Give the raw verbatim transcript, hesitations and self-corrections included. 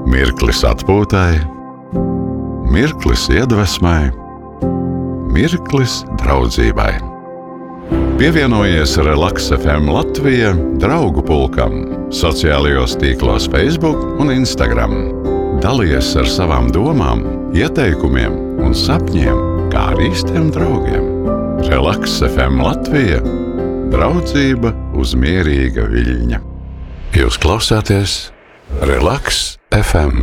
Mirklis atpūtai, mirklis iedvesmai, mirklis draudzībai. Pievienojies Relaks F M Latvija draugu pulkam sociālajos tīklos Facebook un Instagram. Dalies ar savām domām, ieteikumiem un sapņiem, kā ar īstiem draugiem. Relaks F M Latvija – draudzība uz mierīga viļņa. Jūs klausāties Relaks F M.